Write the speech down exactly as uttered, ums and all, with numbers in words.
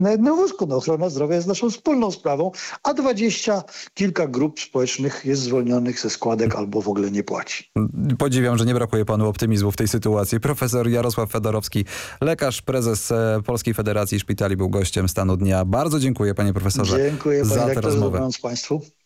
na jednym wózku. No, ochrona zdrowia jest naszą wspólną sprawą, a dwadzieścia kilka grup społecznych jest zwolnionych ze składek albo w ogóle nie płaci. Podziwiam, że nie brakuje panu optymizmu w tej sytuacji. Profesor Jarosław Fedorowski, lekarz, prezes Polskiej Federacji Szpitali, był gościem Stanu Dnia. Bardzo dziękuję, panie profesorze, dziękuję, za panie tę rektorze, rozmowę. dobranoc państwu.